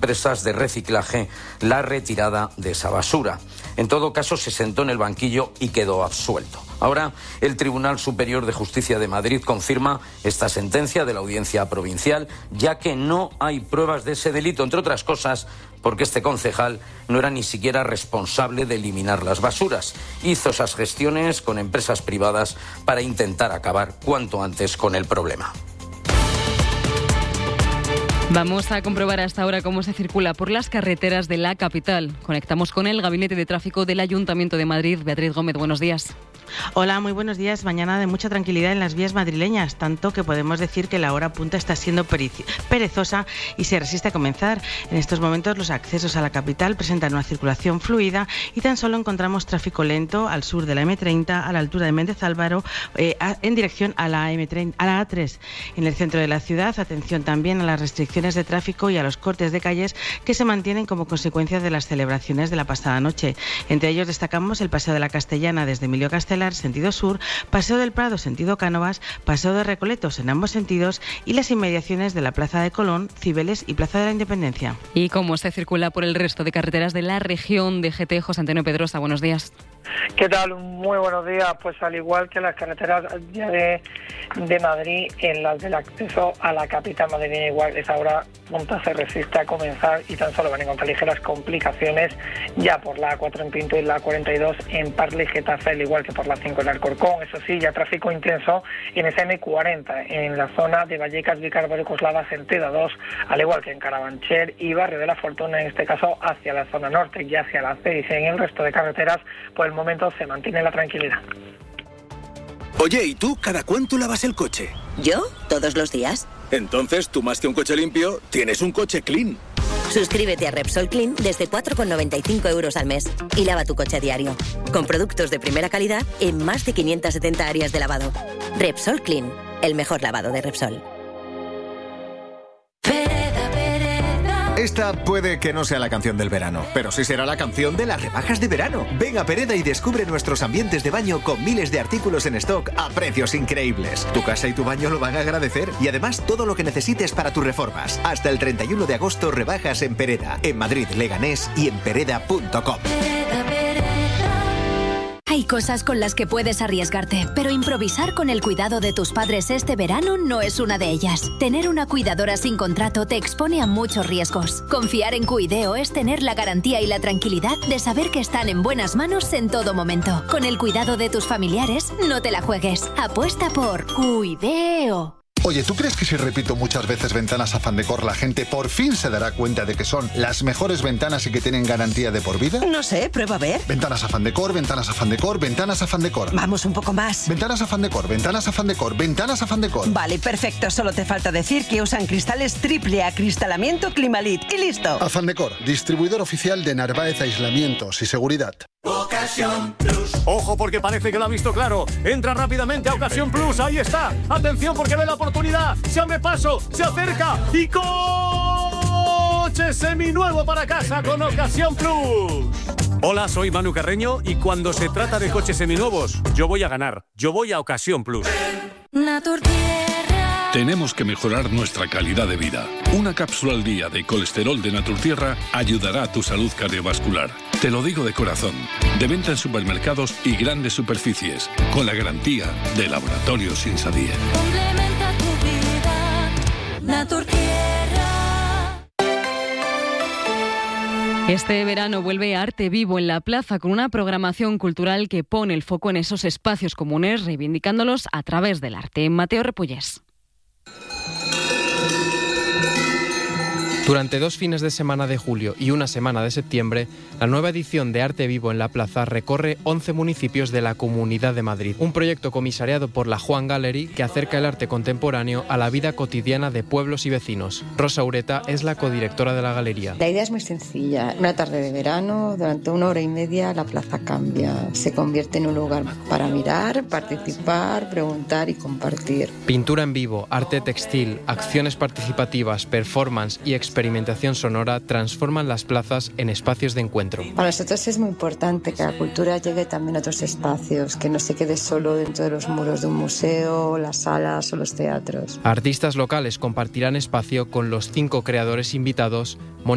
empresas de reciclaje la retirada de esa basura. En todo caso, se sentó en el banquillo y quedó absuelto. Ahora, el Tribunal Superior de Justicia de Madrid confirma esta sentencia de la Audiencia Provincial, ya que no hay pruebas de ese delito, entre otras cosas, porque este concejal no era ni siquiera responsable de eliminar las basuras. Hizo esas gestiones con empresas privadas para intentar acabar cuanto antes con el problema. Vamos a comprobar hasta ahora cómo se circula por las carreteras de la capital. Conectamos con el Gabinete de Tráfico del Ayuntamiento de Madrid. Beatriz Gómez, buenos días. Hola, muy buenos días. Mañana de mucha tranquilidad en las vías madrileñas, tanto que podemos decir que la hora punta está siendo perezosa y se resiste a comenzar. En estos momentos los accesos a la capital presentan una circulación fluida y tan solo encontramos tráfico lento al sur de la M30 a la altura de Méndez Álvaro en dirección a la A3. En el centro de la ciudad, atención también a las restricciones de tráfico y a los cortes de calles que se mantienen como consecuencia de las celebraciones de la pasada noche. Entre ellos destacamos el Paseo de la Castellana desde Emilio Castelar, sentido sur, Paseo del Prado, sentido Cánovas, Paseo de Recoletos en ambos sentidos y las inmediaciones de la Plaza de Colón, Cibeles y Plaza de la Independencia. ¿Y cómo se circula por el resto de carreteras de la región de GT? José Antonio Pedrosa, buenos días. ¿Qué tal? Muy buenos días. Pues al igual que las carreteras ya de Madrid, en las del acceso a la capital madrileña, igual esa hora punta se resiste a comenzar y tan solo van a encontrar ligeras complicaciones ya por la A4 en Pinto y la A42 en Parla y Getafe, al igual que por la 5 en Alcorcón. Eso sí, ya tráfico intenso en esa M40 en la zona de Vallecas, Vicárvaro y Coslada, sentido 2, al igual que en Carabanchel y Barrio de la Fortuna, en este caso hacia la zona norte y hacia la C6. En el resto de carreteras, por el momento se mantiene la tranquilidad. Oye, ¿y tú cada cuánto lavas el coche? ¿Yo? Todos los días. Entonces, tú más que un coche limpio, tienes un coche clean. Suscríbete a Repsol Clean desde 4,95 € al mes y lava tu coche a diario. Con productos de primera calidad en más de 570 áreas de lavado. Repsol Clean, el mejor lavado de Repsol. Esta puede que no sea la canción del verano, pero sí será la canción de las rebajas de verano. Ven a Pereda y descubre nuestros ambientes de baño con miles de artículos en stock a precios increíbles. Tu casa y tu baño lo van a agradecer y además todo lo que necesites para tus reformas. Hasta el 31 de agosto rebajas en Pereda, en Madrid, Leganés y en pereda.com. Hay cosas con las que puedes arriesgarte, pero improvisar con el cuidado de tus padres este verano no es una de ellas. Tener una cuidadora sin contrato te expone a muchos riesgos. Confiar en Cuideo es tener la garantía y la tranquilidad de saber que están en buenas manos en todo momento. Con el cuidado de tus familiares, no te la juegues. Apuesta por Cuideo. Oye, ¿tú crees que si repito muchas veces Ventanas Afán Decor, la gente por fin se dará cuenta de que son las mejores ventanas y que tienen garantía de por vida? No sé, prueba a ver. Ventanas Afán Decor, Ventanas Afán Decor, Ventanas Afán Decor. Vamos un poco más. Ventanas Afán Decor, Ventanas Afán Decor, Ventanas Afán Decor. Vale, perfecto. Solo te falta decir que usan cristales triple acristalamiento Climalit. Y listo. Afán Decor, distribuidor oficial de Narváez Aislamientos y Seguridad. Ocasión Plus. Ojo, porque parece que lo ha visto claro. Entra rápidamente a Ocasión Plus. Ahí está. Atención, porque ve la oportunidad. Se abre paso, se acerca y coche seminuevo para casa con Ocasión Plus. Hola, soy Manu Carreño y cuando se trata de coches seminuevos, yo voy a ganar. Yo voy a Ocasión Plus. Tenemos que mejorar nuestra calidad de vida. Una cápsula al día de colesterol de Naturtierra ayudará a tu salud cardiovascular. Te lo digo de corazón. De venta en supermercados y grandes superficies, con la garantía de Laboratorios Insadier. Complementa tu vida, Naturtierra. Este verano vuelve Arte Vivo en la Plaza con una programación cultural que pone el foco en esos espacios comunes, reivindicándolos a través del arte. Mateo Repullés. Durante 2 fines de semana de julio y una semana de septiembre, la nueva edición de Arte Vivo en la Plaza recorre 11 municipios de la Comunidad de Madrid. Un proyecto comisariado por la Juan Gallery que acerca el arte contemporáneo a la vida cotidiana de pueblos y vecinos. Rosa Ureta es la codirectora de la galería. La idea es muy sencilla. Una tarde de verano, durante 1 hora y media, la plaza cambia. Se convierte en un lugar para mirar, participar, preguntar y compartir. Pintura en vivo, arte textil, acciones participativas, performance y experimentación sonora transforman las plazas en espacios de encuentro. Para nosotros es muy importante que la cultura llegue también a otros espacios, que no se quede solo dentro de los muros de un museo, las salas o los teatros. Artistas locales compartirán espacio con los 5 creadores invitados.